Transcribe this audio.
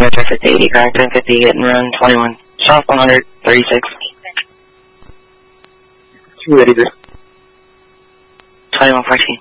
traffic to 80, correct, 1050, hit and run, 21. South 100, 36. 283. 2114.